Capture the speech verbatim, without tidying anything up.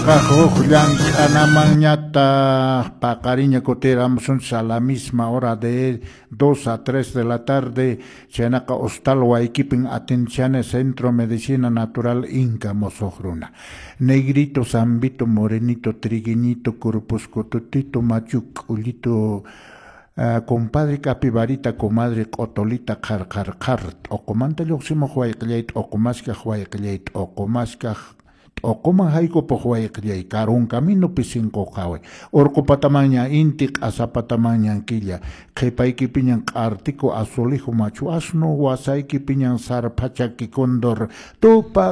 Jujlan Anamañata, Pacariña Coteramson a la misma hora de dos a tres de la tarde, Chanaca Hostalwa Equiping Atenciones Centro Medicina Natural Inca Mosojruna. Negrito, Zambito, Morenito, Trigueñito, Corpuscototito, Machuc, Ulito. Uh, compadre capibarita, comadre otolita, car car car, o comante loximo huaycleit, o comasca huaycleit, o comasca o coma haiko po huaycleit, car un camino pisinco jawe, orco patamaña intik asapatamaña anquilla, kepaiki piñan artico azulijo machu asno, wasaiki piñan sarpachaki condor, tupa